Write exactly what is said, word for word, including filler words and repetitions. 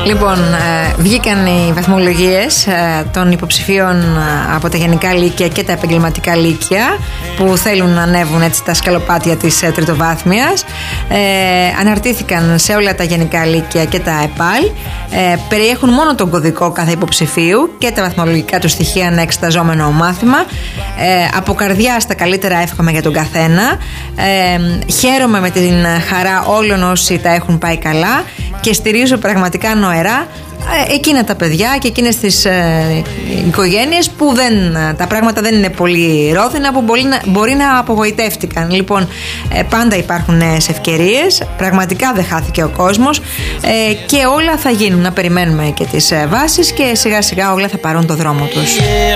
Λοιπόν, ε, βγήκαν οι βαθμολογίες ε, των υποψηφίων ε, από τα γενικά λύκεια και τα επαγγελματικά λύκεια που θέλουν να ανέβουν έτσι τα σκαλοπάτια της ε, τριτοβάθμιας. Ε, αναρτήθηκαν σε όλα τα γενικά λύκεια και τα ΕΠΑΛ. Ε, περιέχουν μόνο τον κωδικό κάθε υποψηφίου και τα βαθμολογικά του στοιχεία ανά εξεταζόμενο μάθημα. Ε, από καρδιά στα καλύτερα εύχομαι για τον καθένα. Ε, χαίρομαι με την χαρά όλων όσοι τα έχουν πάει καλά και στηρίζω πραγματικά νοερά εκείνα τα παιδιά και εκείνες τις ε, οικογένειες που δεν, τα πράγματα δεν είναι πολύ ρόδινα, που μπορεί να, μπορεί να απογοητεύτηκαν. Λοιπόν, ε, πάντα υπάρχουν νέες ευκαιρίες, πραγματικά δεν χάθηκε ο κόσμος ε, και όλα θα γίνουν. Να περιμένουμε και τις ε, βάσεις και σιγά σιγά όλα θα πάρουν το δρόμο τους.